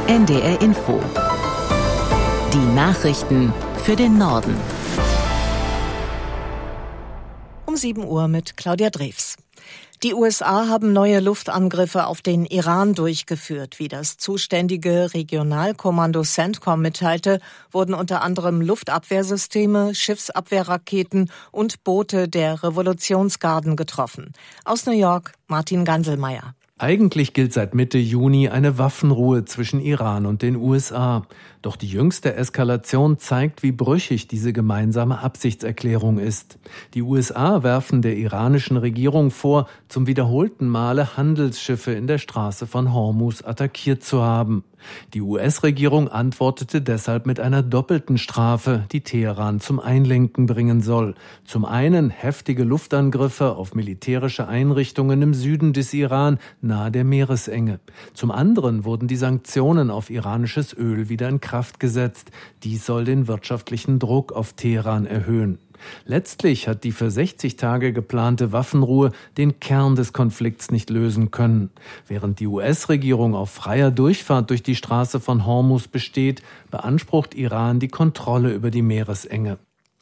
NDR Info. Die Nachrichten für den Norden. Um 7 Uhr mit Claudia Drews. Die USA haben neue Luftangriffe auf den Iran durchgeführt. Wie das zuständige Regionalkommando CENTCOM mitteilte, wurden unter anderem Luftabwehrsysteme, Schiffsabwehrraketen und Boote der Revolutionsgarden getroffen. Aus New York, Martin Ganselmeier. Eigentlich gilt seit Mitte Juni eine Waffenruhe zwischen Iran und den USA. Doch die jüngste Eskalation zeigt, wie brüchig diese gemeinsame Absichtserklärung ist. Die USA werfen der iranischen Regierung vor, zum wiederholten Male Handelsschiffe in der Straße von Hormuz attackiert zu haben. Die US-Regierung antwortete deshalb mit einer doppelten Strafe, die Teheran zum Einlenken bringen soll. Zum einen heftige Luftangriffe auf militärische Einrichtungen im Süden des Iran nahe der Meeresenge. Zum anderen wurden die Sanktionen auf iranisches Öl wieder in Kraft gesetzt. Dies soll den wirtschaftlichen Druck auf Teheran erhöhen. Letztlich hat die für 60 Tage geplante Waffenruhe den Kern des Konflikts nicht lösen können. Während die US-Regierung auf freier Durchfahrt durch die Straße von Hormuz besteht, beansprucht Iran die Kontrolle über die Meeresenge.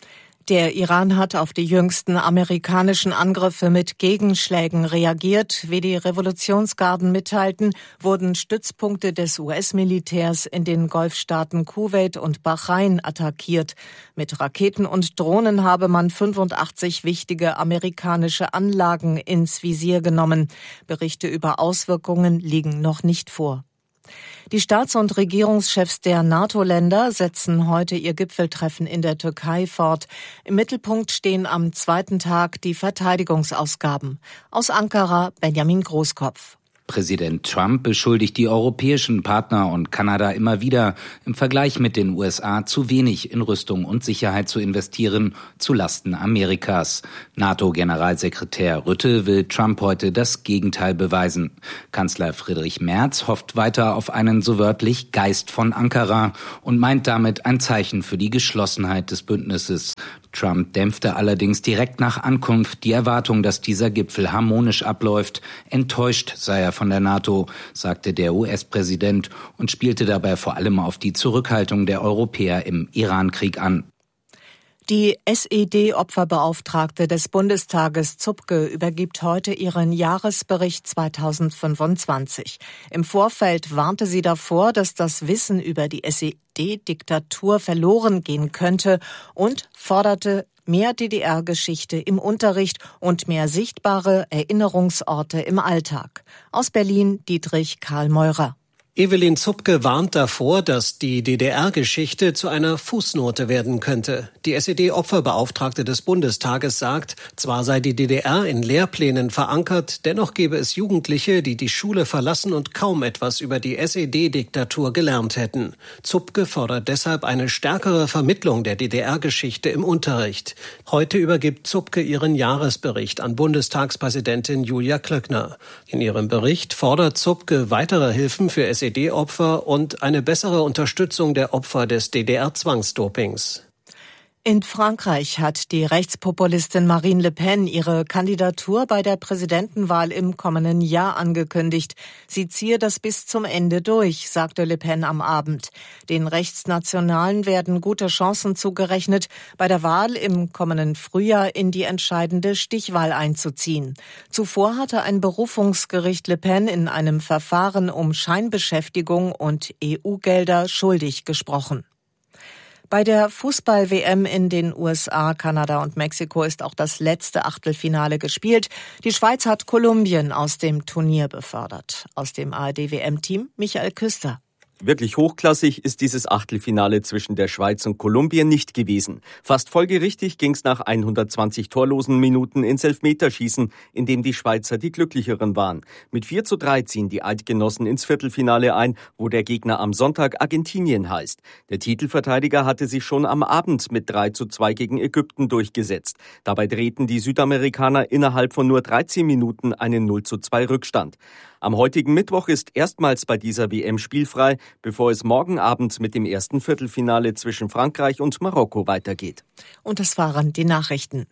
Der Iran hat auf die jüngsten amerikanischen Angriffe mit Gegenschlägen reagiert. Wie die Revolutionsgarden mitteilten, wurden Stützpunkte des US-Militärs in den Golfstaaten Kuwait und Bahrain attackiert. Mit Raketen und Drohnen habe man 85 wichtige amerikanische Anlagen ins Visier genommen. Berichte über Auswirkungen liegen noch nicht vor. Die Staats- und Regierungschefs der NATO-Länder setzen heute ihr Gipfeltreffen in der Türkei fort. Im Mittelpunkt stehen am zweiten Tag die Verteidigungsausgaben. Aus Ankara Benjamin Großkopf. Präsident Trump beschuldigt die europäischen Partner und Kanada immer wieder, im Vergleich mit den USA zu wenig in Rüstung und Sicherheit zu investieren, zulasten Amerikas. NATO-Generalsekretär Rutte will Trump heute das Gegenteil beweisen. Kanzler Friedrich Merz hofft weiter auf einen so wörtlich Geist von Ankara und meint damit ein Zeichen für die Geschlossenheit des Bündnisses. Trump dämpfte allerdings direkt nach Ankunft die Erwartung, dass dieser Gipfel harmonisch abläuft. Enttäuscht sei er von der NATO, sagte der US-Präsident und spielte dabei vor allem auf die Zurückhaltung der Europäer im Irankrieg an. Die SED-Opferbeauftragte des Bundestages Zupke übergibt heute ihren Jahresbericht 2025. Im Vorfeld warnte sie davor, dass das Wissen über die SED-Diktatur verloren gehen könnte und forderte mehr DDR-Geschichte im Unterricht und mehr sichtbare Erinnerungsorte im Alltag. Aus Berlin Dietrich Karl Meurer. Evelyn Zupke warnt davor, dass die DDR-Geschichte zu einer Fußnote werden könnte. Die SED-Opferbeauftragte des Bundestages sagt, zwar sei die DDR in Lehrplänen verankert, dennoch gebe es Jugendliche, die die Schule verlassen und kaum etwas über die SED-Diktatur gelernt hätten. Zupke fordert deshalb eine stärkere Vermittlung der DDR-Geschichte im Unterricht. Heute übergibt Zupke ihren Jahresbericht an Bundestagspräsidentin Julia Klöckner. In ihrem Bericht fordert Zupke weitere Hilfen für SED-Opfer und eine bessere Unterstützung der Opfer des DDR-Zwangsdopings. In Frankreich hat die Rechtspopulistin Marine Le Pen ihre Kandidatur bei der Präsidentenwahl im kommenden Jahr angekündigt. Sie ziehe das bis zum Ende durch, sagte Le Pen am Abend. Den Rechtsnationalen werden gute Chancen zugerechnet, bei der Wahl im kommenden Frühjahr in die entscheidende Stichwahl einzuziehen. Zuvor hatte ein Berufungsgericht Le Pen in einem Verfahren um Scheinbeschäftigung und EU-Gelder schuldig gesprochen. Bei der Fußball-WM in den USA, Kanada und Mexiko ist auch das letzte Achtelfinale gespielt. Die Schweiz hat Kolumbien aus dem Turnier befördert. Aus dem ARD-WM-Team Michael Küster. Wirklich hochklassig ist dieses Achtelfinale zwischen der Schweiz und Kolumbien nicht gewesen. Fast folgerichtig ging es nach 120 torlosen Minuten ins Elfmeterschießen, in dem die Schweizer die Glücklicheren waren. Mit 4:3 ziehen die Eidgenossen ins Viertelfinale ein, wo der Gegner am Sonntag Argentinien heißt. Der Titelverteidiger hatte sich schon am Abend mit 3:2 gegen Ägypten durchgesetzt. Dabei drehten die Südamerikaner innerhalb von nur 13 Minuten einen 0:2 Rückstand. Am heutigen Mittwoch ist erstmals bei dieser WM spielfrei, bevor es morgen Abend mit dem ersten Viertelfinale zwischen Frankreich und Marokko weitergeht. Und das waren die Nachrichten.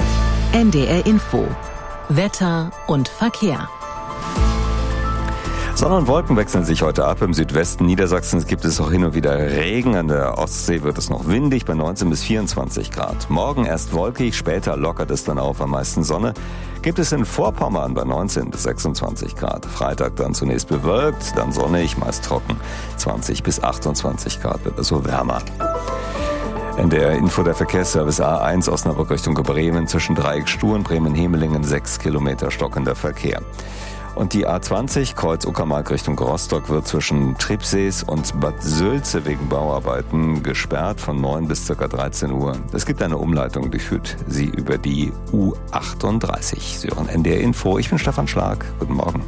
NDR Info. Wetter und Verkehr. Sonne und Wolken wechseln sich heute ab. Im Südwesten Niedersachsens gibt es auch hin und wieder Regen. An der Ostsee wird es noch windig bei 19 bis 24 Grad. Morgen erst wolkig, später lockert es dann auf, am meisten Sonne. Gibt es in Vorpommern bei 19 bis 26 Grad. Freitag dann zunächst bewölkt, dann sonnig, meist trocken. 20 bis 28 Grad wird es so wärmer. NDR Info, der Verkehrsservice A1 Osnabrück Richtung Bremen zwischen Dreieckstuhl und Bremen-Hemelingen 6 Kilometer stockender Verkehr. Und die A20 Kreuz Uckermark Richtung Rostock wird zwischen Tribsees und Bad Sülze wegen Bauarbeiten gesperrt von 9 bis ca. 13 Uhr. Es gibt eine Umleitung, die führt Sie über die U38. Sie hören NDR Info. Ich bin Stefan Schlag. Guten Morgen.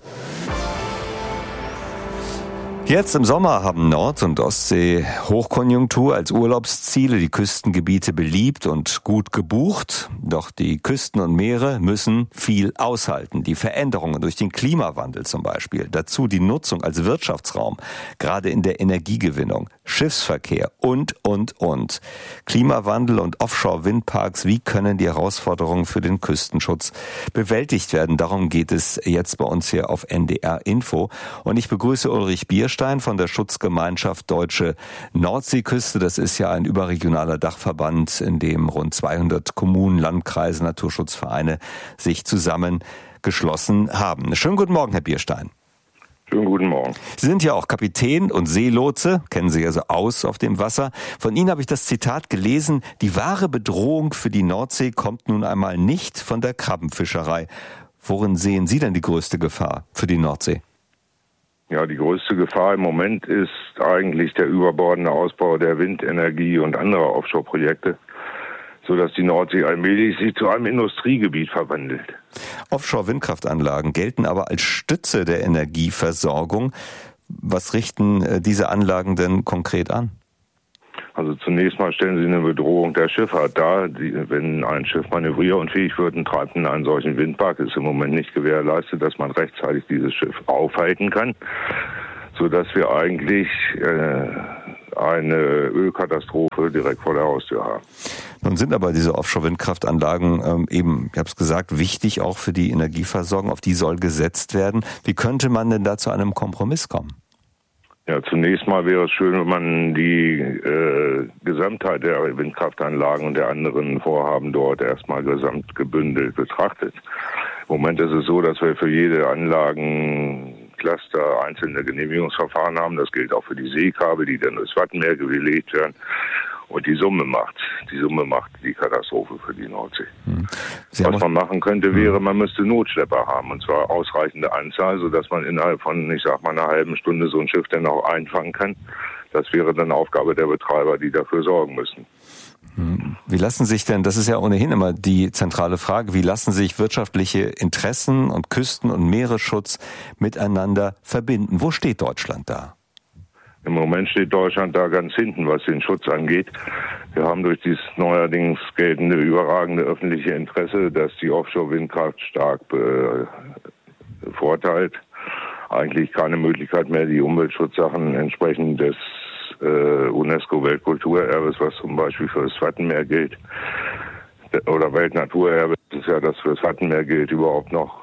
Jetzt im Sommer haben Nord- und Ostsee Hochkonjunktur als Urlaubsziele, die Küstengebiete beliebt und gut gebucht. Doch die Küsten und Meere müssen viel aushalten. Die Veränderungen durch den Klimawandel zum Beispiel. Dazu die Nutzung als Wirtschaftsraum, gerade in der Energiegewinnung, Schiffsverkehr und. Klimawandel und Offshore-Windparks, wie können die Herausforderungen für den Küstenschutz bewältigt werden? Darum geht es jetzt bei uns hier auf NDR Info. Und ich begrüße Ulrich Bierstein von der Schutzgemeinschaft Deutsche Nordseeküste. Das ist ja ein überregionaler Dachverband, in dem rund 200 Kommunen, Landkreise, Naturschutzvereine sich zusammengeschlossen haben. Schönen guten Morgen, Herr Bierstein. Schönen guten Morgen. Sie sind ja auch Kapitän und Seelotse, kennen Sie also aus auf dem Wasser. Von Ihnen habe ich das Zitat gelesen: Die wahre Bedrohung für die Nordsee kommt nun einmal nicht von der Krabbenfischerei. Worin sehen Sie denn die größte Gefahr für die Nordsee? Ja, die größte Gefahr im Moment ist eigentlich der überbordende Ausbau der Windenergie und anderer Offshore-Projekte, sodass die Nordsee allmählich sich zu einem Industriegebiet verwandelt. Offshore-Windkraftanlagen gelten aber als Stütze der Energieversorgung. Was richten diese Anlagen denn konkret an? Also zunächst mal stellen sie eine Bedrohung der Schifffahrt dar. Wenn ein Schiff manövrierunfähig wird und treibt in einen solchen Windpark, ist im Moment nicht gewährleistet, dass man rechtzeitig dieses Schiff aufhalten kann, sodass wir eigentlich eine Ölkatastrophe direkt vor der Haustür haben. Nun sind aber diese Offshore-Windkraftanlagen eben, ich habe es gesagt, wichtig auch für die Energieversorgung. Auf die soll gesetzt werden. Wie könnte man denn da zu einem Kompromiss kommen? Ja, zunächst mal wäre es schön, wenn man die Gesamtheit der Windkraftanlagen und der anderen Vorhaben dort erstmal gesamt gebündelt betrachtet. Im Moment ist es so, dass wir für jede Anlagencluster einzelne Genehmigungsverfahren haben. Das gilt auch für die Seekabel, die dann durchs Wattenmeer gelegt werden. Und die Summe macht die Katastrophe für die Nordsee. Was man machen könnte, wäre, man müsste Notschlepper haben, und zwar ausreichende Anzahl, sodass man innerhalb von, einer halben Stunde so ein Schiff dann auch einfangen kann. Das wäre dann Aufgabe der Betreiber, die dafür sorgen müssen. Wie lassen sich denn, das ist ja ohnehin immer die zentrale Frage, wie lassen sich wirtschaftliche Interessen und Küsten- und Meeresschutz miteinander verbinden? Wo steht Deutschland da? Im Moment steht Deutschland da ganz hinten, was den Schutz angeht. Wir haben durch dieses neuerdings geltende überragende öffentliche Interesse, das die Offshore-Windkraft stark bevorteilt, eigentlich keine Möglichkeit mehr, die Umweltschutzsachen entsprechend des UNESCO-Weltkulturerbes, was zum Beispiel für das Wattenmeer gilt, oder Weltnaturerbe, das ist ja das für das Wattenmeer gilt, überhaupt noch.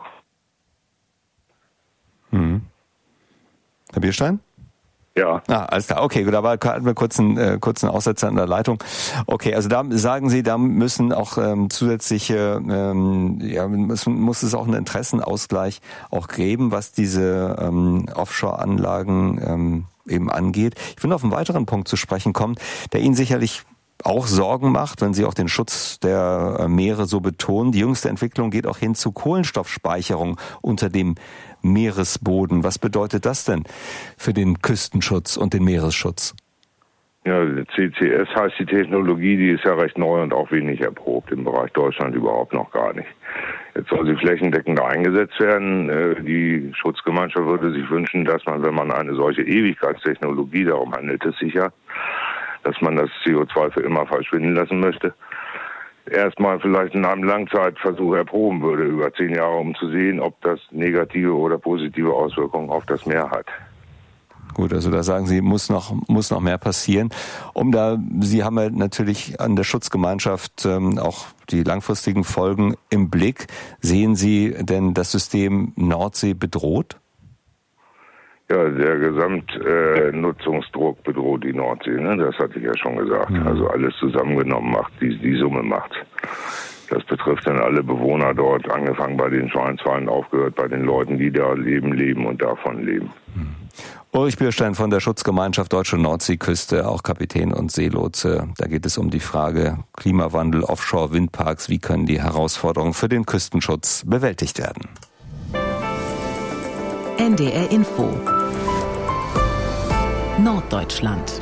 Herr Bierstein? Ja. Alles klar. Okay, gut, da hatten wir kurzen Aussetzer in der Leitung. Okay, also da sagen Sie, da müssen auch zusätzliche, muss es auch einen Interessenausgleich auch geben, was diese Offshore-Anlagen eben angeht. Ich will auf einen weiteren Punkt zu sprechen kommen, der Ihnen sicherlich auch Sorgen macht, wenn Sie auch den Schutz der Meere so betonen. Die jüngste Entwicklung geht auch hin zu Kohlenstoffspeicherung unter dem Meeresboden. Was bedeutet das denn für den Küstenschutz und den Meeresschutz? Ja, CCS heißt die Technologie, die ist ja recht neu und auch wenig erprobt, im Bereich Deutschland überhaupt noch gar nicht. Jetzt soll sie flächendeckend eingesetzt werden. Die Schutzgemeinschaft würde sich wünschen, dass man, wenn man eine solche Ewigkeitstechnologie, darum handelt es sich ja, dass man das CO2 für immer verschwinden lassen möchte, erstmal vielleicht in einem Langzeitversuch erproben würde, über 10 Jahre, um zu sehen, ob das negative oder positive Auswirkungen auf das Meer hat. Gut, also da sagen Sie, muss noch mehr passieren. Sie haben ja natürlich an der Schutzgemeinschaft auch die langfristigen Folgen im Blick. Sehen Sie denn das System Nordsee bedroht? Ja, der Gesamtnutzungsdruck bedroht die Nordsee, ne? Das hatte ich ja schon gesagt. Also alles zusammengenommen macht, die Summe macht. Das betrifft dann alle Bewohner dort, angefangen bei den Schweinsfallen, aufgehört bei den Leuten, die da leben und davon leben. Ulrich Bierstein von der Schutzgemeinschaft Deutsche Nordseeküste, auch Kapitän und Seelotse. Da geht es um die Frage Klimawandel, Offshore-Windparks. Wie können die Herausforderungen für den Küstenschutz bewältigt werden? NDR Info Norddeutschland.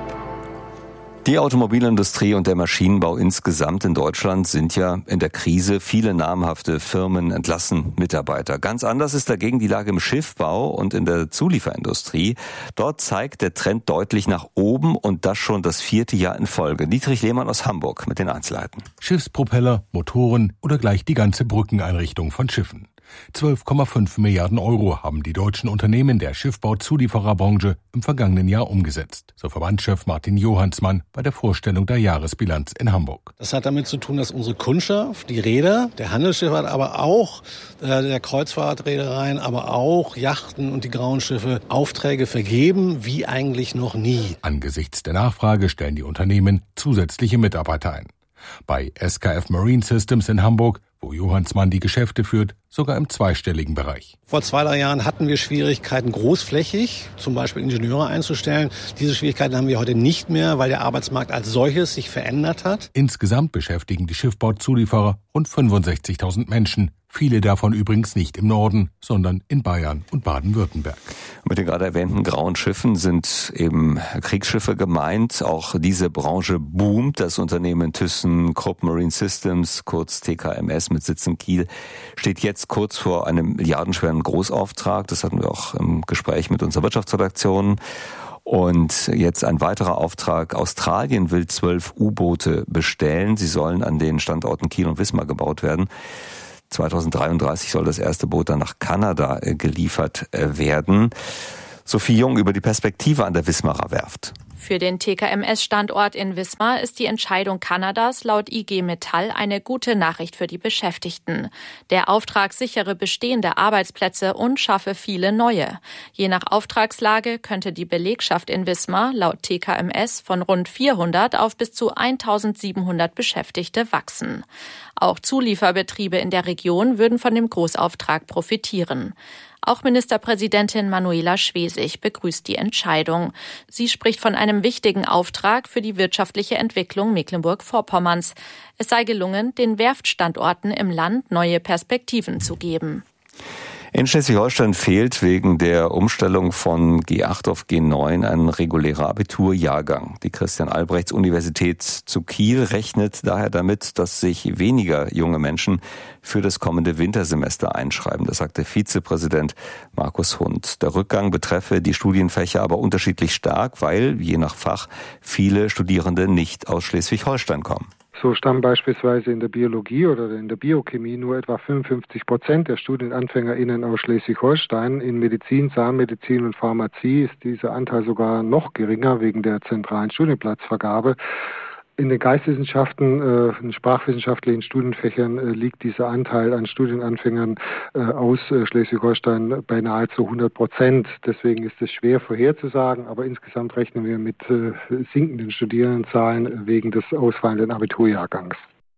Die Automobilindustrie und der Maschinenbau insgesamt in Deutschland sind ja in der Krise. Viele namhafte Firmen entlassen Mitarbeiter. Ganz anders ist dagegen die Lage im Schiffbau und in der Zulieferindustrie. Dort zeigt der Trend deutlich nach oben und das schon das 4. Jahr in Folge. Dietrich Lehmann aus Hamburg mit den Einzelheiten. Schiffspropeller, Motoren oder gleich die ganze Brückeneinrichtung von Schiffen. 12,5 Milliarden Euro haben die deutschen Unternehmen der Schiffbauzuliefererbranche im vergangenen Jahr umgesetzt, so Verbandschef Martin Johansmann bei der Vorstellung der Jahresbilanz in Hamburg. Das hat damit zu tun, dass unsere Kundschaft, die Reeder, der Handelsschifffahrt, aber auch der Kreuzfahrtreedereien, aber auch Yachten und die grauen Schiffe Aufträge vergeben, wie eigentlich noch nie. Angesichts der Nachfrage stellen die Unternehmen zusätzliche Mitarbeiter ein. Bei SKF Marine Systems in Hamburg, wo Johansmann die Geschäfte führt, sogar im zweistelligen Bereich. Vor 2-3 Jahren hatten wir Schwierigkeiten, großflächig zum Beispiel Ingenieure einzustellen. Diese Schwierigkeiten haben wir heute nicht mehr, weil der Arbeitsmarkt als solches sich verändert hat. Insgesamt beschäftigen die Schiffbauzulieferer rund 65.000 Menschen. Viele davon übrigens nicht im Norden, sondern in Bayern und Baden-Württemberg. Mit den gerade erwähnten grauen Schiffen sind eben Kriegsschiffe gemeint. Auch diese Branche boomt. Das Unternehmen ThyssenKrupp Marine Systems, kurz TKMS mit Sitz in Kiel, steht jetzt kurz vor einem milliardenschweren Großauftrag. Das hatten wir auch im Gespräch mit unserer Wirtschaftsredaktion. Und jetzt ein weiterer Auftrag. Australien will 12 U-Boote bestellen. Sie sollen an den Standorten Kiel und Wismar gebaut werden. 2033 soll das erste Boot dann nach Kanada geliefert werden. Sophie Jung über die Perspektive an der Wismarer Werft. Für den TKMS-Standort in Wismar ist die Entscheidung Kanadas laut IG Metall eine gute Nachricht für die Beschäftigten. Der Auftrag sichere bestehende Arbeitsplätze und schaffe viele neue. Je nach Auftragslage könnte die Belegschaft in Wismar laut TKMS von rund 400 auf bis zu 1.700 Beschäftigte wachsen. Auch Zulieferbetriebe in der Region würden von dem Großauftrag profitieren. Auch Ministerpräsidentin Manuela Schwesig begrüßt die Entscheidung. Sie spricht von einem wichtigen Auftrag für die wirtschaftliche Entwicklung Mecklenburg-Vorpommerns. Es sei gelungen, den Werftstandorten im Land neue Perspektiven zu geben. In Schleswig-Holstein fehlt wegen der Umstellung von G8 auf G9 ein regulärer Abiturjahrgang. Die Christian-Albrechts-Universität zu Kiel rechnet daher damit, dass sich weniger junge Menschen für das kommende Wintersemester einschreiben. Das sagt der Vizepräsident Markus Hund. Der Rückgang betreffe die Studienfächer aber unterschiedlich stark, weil je nach Fach viele Studierende nicht aus Schleswig-Holstein kommen. So stammen beispielsweise in der Biologie oder in der Biochemie nur etwa 55% der StudienanfängerInnen aus Schleswig-Holstein. In Medizin, Zahnmedizin und Pharmazie ist dieser Anteil sogar noch geringer wegen der zentralen Studienplatzvergabe. In den Geisteswissenschaften, in sprachwissenschaftlichen Studienfächern liegt dieser Anteil an Studienanfängern aus Schleswig-Holstein bei nahezu 100%. Deswegen ist es schwer vorherzusagen, aber insgesamt rechnen wir mit sinkenden Studierendenzahlen wegen des ausfallenden Abiturjahrgangs.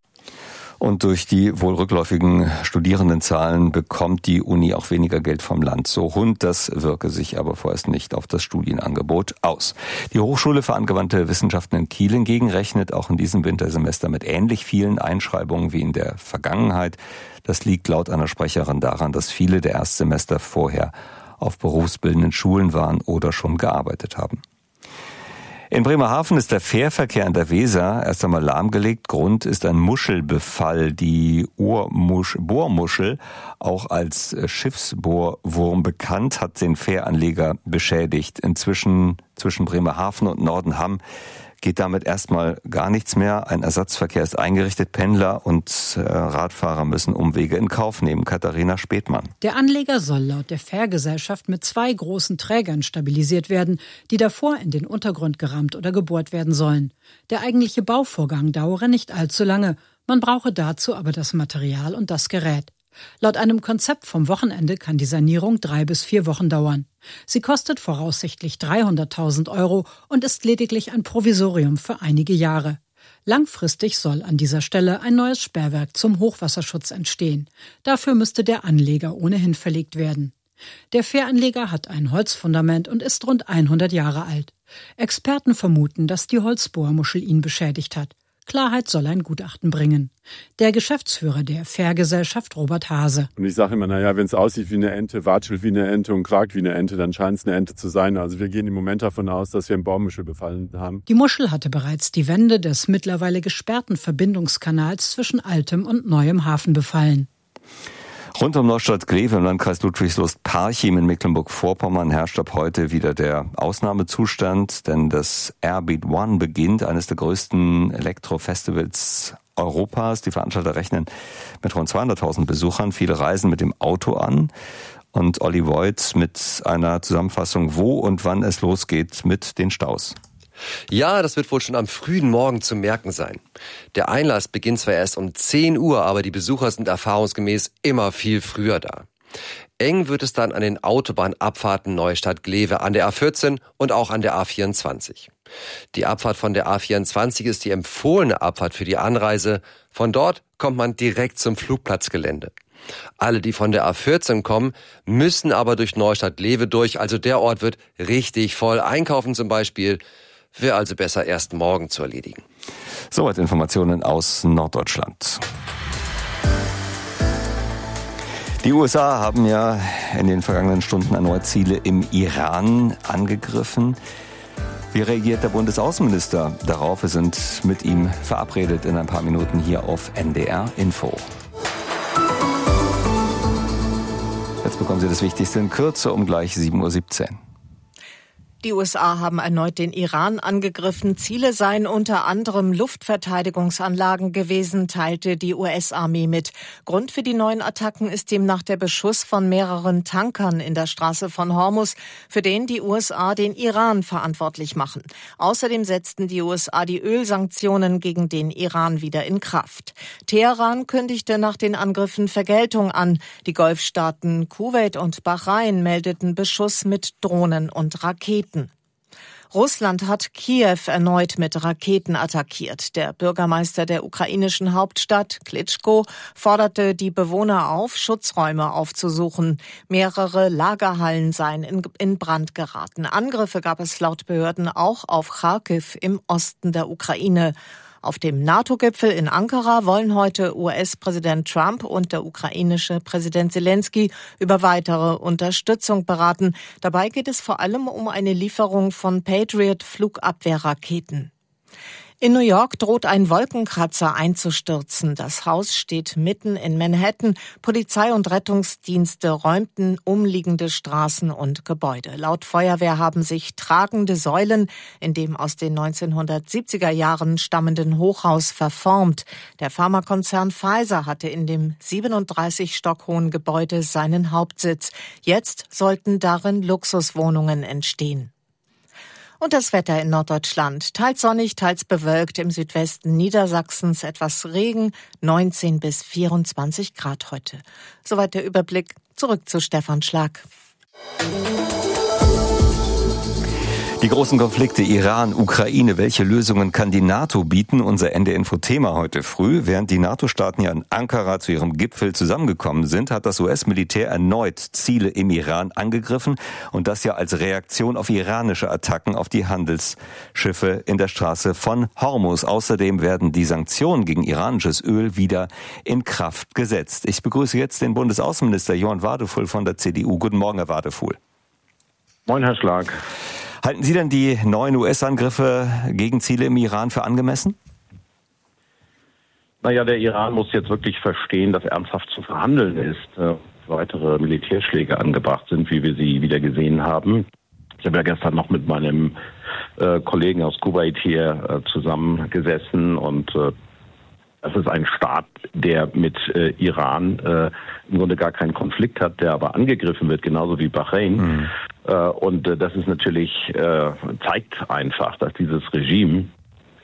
Und durch die wohl rückläufigen Studierendenzahlen bekommt die Uni auch weniger Geld vom Land. So Hund, das wirke sich aber vorerst nicht auf das Studienangebot aus. Die Hochschule für angewandte Wissenschaften in Kiel hingegen rechnet auch in diesem Wintersemester mit ähnlich vielen Einschreibungen wie in der Vergangenheit. Das liegt laut einer Sprecherin daran, dass viele der Erstsemester vorher auf berufsbildenden Schulen waren oder schon gearbeitet haben. In Bremerhaven ist der Fährverkehr an der Weser erst einmal lahmgelegt. Grund ist ein Muschelbefall. Die Bohrmuschel, auch als Schiffsbohrwurm bekannt, hat den Fähranleger beschädigt. Inzwischen zwischen Bremerhaven und Nordenham geht damit erstmal gar nichts mehr. Ein Ersatzverkehr ist eingerichtet. Pendler und Radfahrer müssen Umwege in Kauf nehmen. Katharina Späthmann. Der Anleger soll laut der Fährgesellschaft mit 2 großen Trägern stabilisiert werden, die davor in den Untergrund gerammt oder gebohrt werden sollen. Der eigentliche Bauvorgang dauere nicht allzu lange. Man brauche dazu aber das Material und das Gerät. Laut einem Konzept vom Wochenende kann die Sanierung 3 bis 4 Wochen dauern. Sie kostet voraussichtlich 300.000 € und ist lediglich ein Provisorium für einige Jahre. Langfristig soll an dieser Stelle ein neues Sperrwerk zum Hochwasserschutz entstehen. Dafür müsste der Anleger ohnehin verlegt werden. Der Fähranleger hat ein Holzfundament und ist rund 100 Jahre alt. Experten vermuten, dass die Holzbohrmuschel ihn beschädigt hat. Klarheit soll ein Gutachten bringen. Der Geschäftsführer der Fährgesellschaft, Robert Hase. Und ich sage immer, wenn es aussieht wie eine Ente, watschelt wie eine Ente und kragt wie eine Ente, dann scheint es eine Ente zu sein. Also wir gehen im Moment davon aus, dass wir einen Bohrmuschel befallen haben. Die Muschel hatte bereits die Wände des mittlerweile gesperrten Verbindungskanals zwischen altem und neuem Hafen befallen. Rund um Neustadt-Glewe im Landkreis Ludwigslust-Parchim in Mecklenburg-Vorpommern herrscht ab heute wieder der Ausnahmezustand, denn das Airbeat One beginnt, eines der größten Elektrofestivals Europas. Die Veranstalter rechnen mit rund 200.000 Besuchern. Viele reisen mit dem Auto an. Und Olli Voigt mit einer Zusammenfassung, wo und wann es losgeht mit den Staus. Ja, das wird wohl schon am frühen Morgen zu merken sein. Der Einlass beginnt zwar erst um 10 Uhr, aber die Besucher sind erfahrungsgemäß immer viel früher da. Eng wird es dann an den Autobahnabfahrten Neustadt-Glewe an der A14 und auch an der A24. Die Abfahrt von der A24 ist die empfohlene Abfahrt für die Anreise. Von dort kommt man direkt zum Flugplatzgelände. Alle, die von der A14 kommen, müssen aber durch Neustadt-Glewe durch. Also der Ort wird richtig voll. Einkaufen zum Beispiel wäre also besser erst morgen zu erledigen. Soweit Informationen aus Norddeutschland. Die USA haben ja in den vergangenen Stunden erneut Ziele im Iran angegriffen. Wie reagiert der Bundesaußenminister darauf? Wir sind mit ihm verabredet in ein paar Minuten hier auf NDR Info. Jetzt bekommen Sie das Wichtigste in Kürze um gleich 7:17 Uhr. Die USA haben erneut den Iran angegriffen. Ziele seien unter anderem Luftverteidigungsanlagen gewesen, teilte die US-Armee mit. Grund für die neuen Attacken ist demnach der Beschuss von mehreren Tankern in der Straße von Hormuz, für den die USA den Iran verantwortlich machen. Außerdem setzten die USA die Ölsanktionen gegen den Iran wieder in Kraft. Teheran kündigte nach den Angriffen Vergeltung an. Die Golfstaaten Kuwait und Bahrain meldeten Beschuss mit Drohnen und Raketen. Russland hat Kiew erneut mit Raketen attackiert. Der Bürgermeister der ukrainischen Hauptstadt, Klitschko, forderte die Bewohner auf, Schutzräume aufzusuchen. Mehrere Lagerhallen seien in Brand geraten. Angriffe gab es laut Behörden auch auf Charkiw im Osten der Ukraine. Auf dem NATO-Gipfel in Ankara wollen heute US-Präsident Trump und der ukrainische Präsident Zelensky über weitere Unterstützung beraten. Dabei geht es vor allem um eine Lieferung von Patriot-Flugabwehrraketen. In New York droht ein Wolkenkratzer einzustürzen. Das Haus steht mitten in Manhattan. Polizei und Rettungsdienste räumten umliegende Straßen und Gebäude. Laut Feuerwehr haben sich tragende Säulen in dem aus den 1970er Jahren stammenden Hochhaus verformt. Der Pharmakonzern Pfizer hatte in dem 37 Stock hohen Gebäude seinen Hauptsitz. Jetzt sollten darin Luxuswohnungen entstehen. Und das Wetter in Norddeutschland. Teils sonnig, teils bewölkt. Im Südwesten Niedersachsens etwas Regen. 19 bis 24 Grad heute. Soweit der Überblick. Zurück zu Stefan Schlag. Die großen Konflikte Iran, Ukraine, welche Lösungen kann die NATO bieten? Unser NDR-Info-Thema heute früh. Während die NATO-Staaten ja in Ankara zu ihrem Gipfel zusammengekommen sind, hat das US-Militär erneut Ziele im Iran angegriffen. Und das ja als Reaktion auf iranische Attacken auf die Handelsschiffe in der Straße von Hormuz. Außerdem werden die Sanktionen gegen iranisches Öl wieder in Kraft gesetzt. Ich begrüße jetzt den Bundesaußenminister Johann Wadefuhl von der CDU. Guten Morgen, Herr Wadefuhl. Moin, Herr Schlag. Halten Sie denn die neuen US-Angriffe gegen Ziele im Iran für angemessen? Naja, der Iran muss jetzt wirklich verstehen, dass ernsthaft zu verhandeln ist. Weitere Militärschläge angebracht sind, wie wir sie wieder gesehen haben. Ich habe ja gestern noch mit meinem Kollegen aus Kuwait hier zusammengesessen und das ist ein Staat, der mit Iran im Grunde gar keinen Konflikt hat, der aber angegriffen wird, genauso wie Bahrain. Und das ist natürlich, zeigt einfach, dass dieses Regime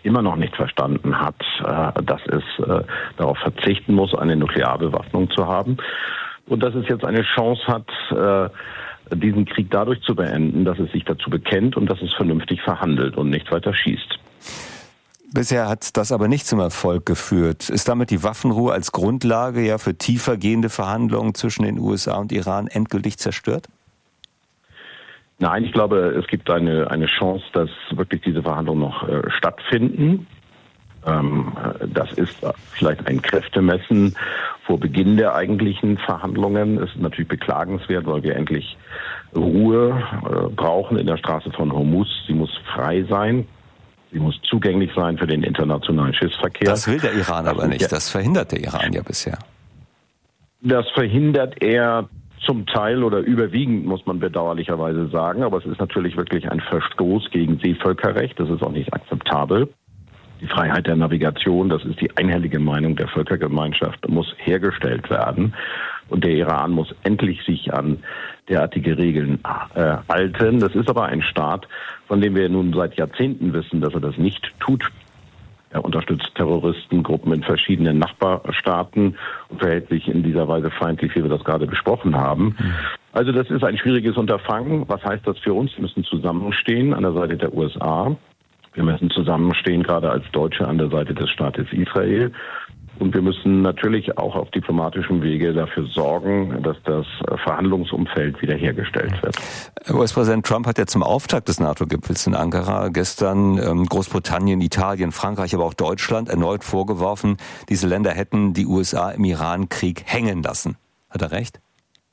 immer noch nicht verstanden hat, dass es darauf verzichten muss, eine Nuklearbewaffnung zu haben und dass es jetzt eine Chance hat, diesen Krieg dadurch zu beenden, dass es sich dazu bekennt und dass es vernünftig verhandelt und nicht weiter schießt. Bisher hat das aber nicht zum Erfolg geführt. Ist damit die Waffenruhe als Grundlage ja für tiefergehende Verhandlungen zwischen den USA und Iran endgültig zerstört? Nein, ich glaube, es gibt eine Chance, dass wirklich diese Verhandlungen noch stattfinden. Das ist vielleicht ein Kräftemessen vor Beginn der eigentlichen Verhandlungen. Es ist natürlich beklagenswert, weil wir endlich Ruhe brauchen in der Straße von Hormuz. Sie muss frei sein. Sie muss zugänglich sein für den internationalen Schiffsverkehr. Das will der Iran aber nicht. Das verhindert der Iran ja bisher. Das verhindert er zum Teil oder überwiegend, muss man bedauerlicherweise sagen. Aber es ist natürlich wirklich ein Verstoß gegen Seevölkerrecht. Das ist auch nicht akzeptabel. Die Freiheit der Navigation, das ist die einhellige Meinung der Völkergemeinschaft, muss hergestellt werden. Und der Iran muss endlich sich an derartige Regeln halten. Das ist aber ein Staat, von dem wir nun seit Jahrzehnten wissen, dass er das nicht tut. Er unterstützt Terroristengruppen in verschiedenen Nachbarstaaten und verhält sich in dieser Weise feindlich, wie wir das gerade besprochen haben. Also das ist ein schwieriges Unterfangen. Was heißt das für uns? Wir müssen zusammenstehen an der Seite der USA. Wir müssen zusammenstehen, gerade als Deutsche, an der Seite des Staates Israel. Und wir müssen natürlich auch auf diplomatischem Wege dafür sorgen, dass das Verhandlungsumfeld wiederhergestellt wird. US-Präsident Trump hat ja zum Auftakt des NATO-Gipfels in Ankara gestern Großbritannien, Italien, Frankreich, aber auch Deutschland erneut vorgeworfen, diese Länder hätten die USA im Iran-Krieg hängen lassen. Hat er recht?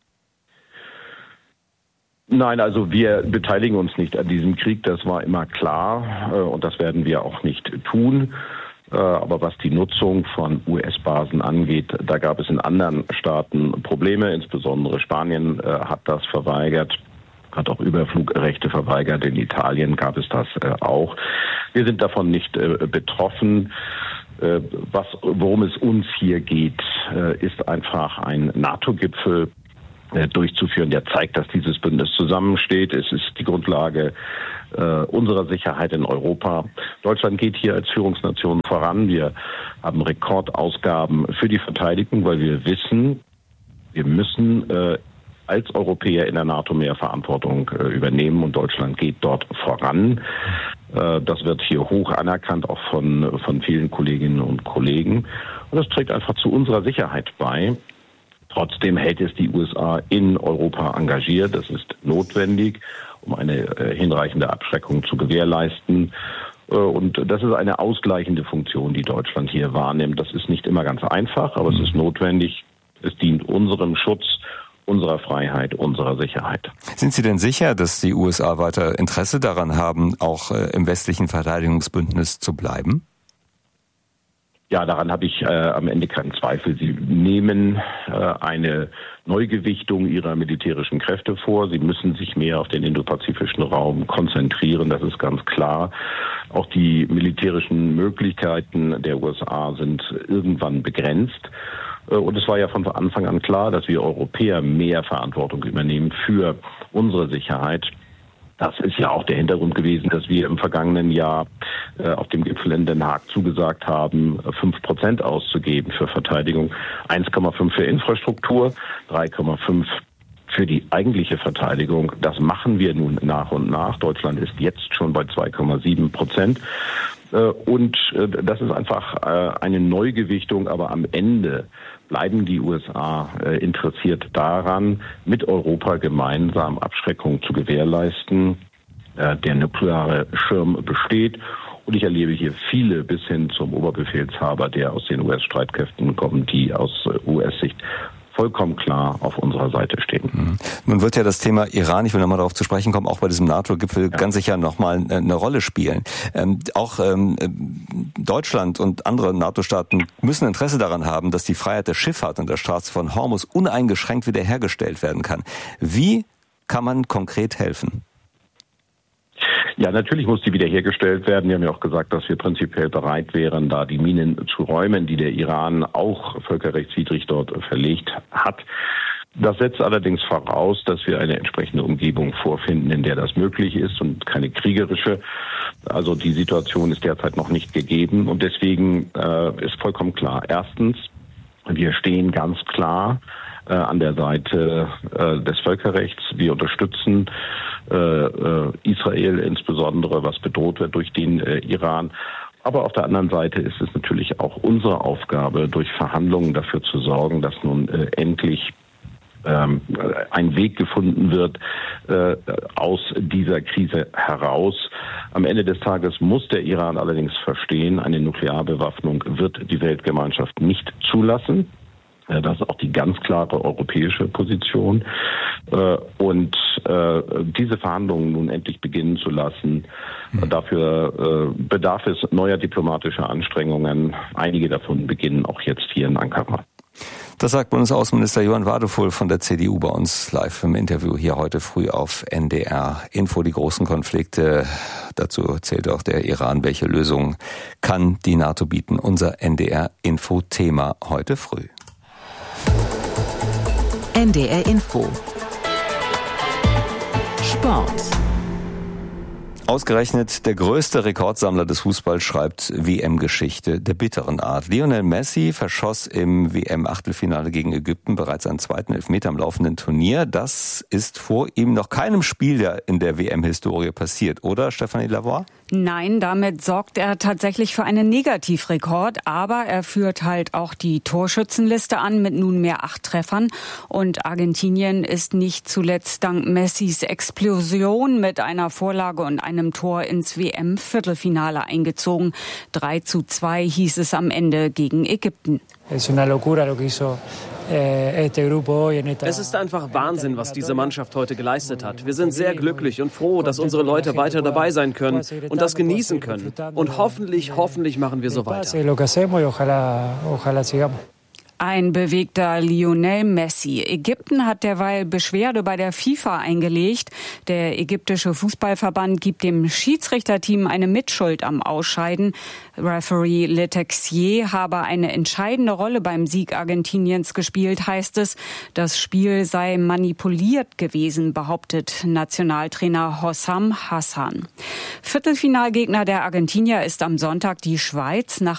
Nein, also wir beteiligen uns nicht an diesem Krieg, das war immer klar und das werden wir auch nicht tun. Aber was die Nutzung von US-Basen angeht, da gab es in anderen Staaten Probleme, insbesondere Spanien hat das verweigert, hat auch Überflugrechte verweigert, in Italien gab es das auch. Wir sind davon nicht betroffen. Worum es uns hier geht, ist einfach ein NATO-Gipfel durchzuführen, der zeigt, dass dieses Bündnis zusammensteht. Es ist die Grundlage unserer Sicherheit in Europa. Deutschland geht hier als Führungsnation voran. Wir haben Rekordausgaben für die Verteidigung, weil wir wissen, wir müssen als Europäer in der NATO mehr Verantwortung übernehmen und Deutschland geht dort voran. Das wird hier hoch anerkannt, auch von vielen Kolleginnen und Kollegen. Und das trägt einfach zu unserer Sicherheit bei. Trotzdem hält es die USA in Europa engagiert. Das ist notwendig, um eine hinreichende Abschreckung zu gewährleisten. Und das ist eine ausgleichende Funktion, die Deutschland hier wahrnimmt. Das ist nicht immer ganz einfach, aber es ist notwendig. Es dient unserem Schutz, unserer Freiheit, unserer Sicherheit. Sind Sie denn sicher, dass die USA weiter Interesse daran haben, auch im westlichen Verteidigungsbündnis zu bleiben? Ja, daran habe ich am Ende keinen Zweifel. Sie nehmen eine Neugewichtung ihrer militärischen Kräfte vor. Sie müssen sich mehr auf den indopazifischen Raum konzentrieren, das ist ganz klar. Auch die militärischen Möglichkeiten der USA sind irgendwann begrenzt. Und es war ja von Anfang an klar, dass wir Europäer mehr Verantwortung übernehmen für unsere Sicherheit. Das ist ja auch der Hintergrund gewesen, dass wir im vergangenen Jahr auf dem Gipfel in Den Haag zugesagt haben, 5% auszugeben für Verteidigung, 1,5 für Infrastruktur, 3,5 für die eigentliche Verteidigung. Das machen wir nun nach und nach. Deutschland ist jetzt schon bei 2,7%. Und das ist einfach eine Neugewichtung, aber am Ende bleiben die USA interessiert daran, mit Europa gemeinsam Abschreckung zu gewährleisten. Der nukleare Schirm besteht und ich erlebe hier viele bis hin zum Oberbefehlshaber, der aus den US-Streitkräften kommt, die aus US-Sicht vollkommen klar auf unserer Seite stehen. Nun wird ja das Thema Iran, ich will nochmal darauf zu sprechen kommen, auch bei diesem NATO-Gipfel ganz sicher nochmal eine Rolle spielen. Auch Deutschland und andere NATO-Staaten müssen Interesse daran haben, dass die Freiheit der Schifffahrt an der Straße von Hormuz uneingeschränkt wiederhergestellt werden kann. Wie kann man konkret helfen? Ja, natürlich muss die wiederhergestellt werden. Wir haben ja auch gesagt, dass wir prinzipiell bereit wären, da die Minen zu räumen, die der Iran auch völkerrechtswidrig dort verlegt hat. Das setzt allerdings voraus, dass wir eine entsprechende Umgebung vorfinden, in der das möglich ist und keine kriegerische. Also die Situation ist derzeit noch nicht gegeben und deswegen ist vollkommen klar. Erstens, wir stehen ganz klar an der Seite des Völkerrechts. Wir unterstützen Israel insbesondere, was bedroht wird durch den Iran. Aber auf der anderen Seite ist es natürlich auch unsere Aufgabe, durch Verhandlungen dafür zu sorgen, dass nun endlich ein Weg gefunden wird aus dieser Krise heraus. Am Ende des Tages muss der Iran allerdings verstehen, eine Nuklearbewaffnung wird die Weltgemeinschaft nicht zulassen. Das ist auch die ganz klare europäische Position. Und diese Verhandlungen nun endlich beginnen zu lassen, dafür bedarf es neuer diplomatischer Anstrengungen. Einige davon beginnen auch jetzt hier in Ankara. Das sagt Bundesaußenminister Johann Wadefuhl von der CDU bei uns live im Interview hier heute früh auf NDR Info. Die großen Konflikte, dazu zählt auch der Iran. Welche Lösungen kann die NATO bieten? Unser NDR Info Thema heute früh. NDR Info Sport. Ausgerechnet der größte Rekordsammler des Fußballs schreibt WM-Geschichte der bitteren Art. Lionel Messi verschoss im WM-Achtelfinale gegen Ägypten bereits einen zweiten Elfmeter im laufenden Turnier. Das ist vor ihm noch keinem Spiel in der WM-Historie passiert, oder Stefanie Lavoie? Nein, damit sorgt er tatsächlich für einen Negativrekord, aber er führt halt auch die Torschützenliste an mit nunmehr 8 Treffern. Und Argentinien ist nicht zuletzt dank Messis Explosion mit einer Vorlage und einem Tor ins WM-Viertelfinale eingezogen. 3:2 hieß es am Ende gegen Ägypten. Es ist einfach Wahnsinn, was diese Mannschaft heute geleistet hat. Wir sind sehr glücklich und froh, dass unsere Leute weiter dabei sein können und das genießen können. Und hoffentlich machen wir so weiter. Ein bewegter Lionel Messi. Ägypten hat derweil Beschwerde bei der FIFA eingelegt. Der ägyptische Fußballverband gibt dem Schiedsrichterteam eine Mitschuld am Ausscheiden. Referee Le Texier habe eine entscheidende Rolle beim Sieg Argentiniens gespielt, heißt es. Das Spiel sei manipuliert gewesen, behauptet Nationaltrainer Hossam Hassan. Viertelfinalgegner der Argentinier ist am Sonntag die Schweiz. Nach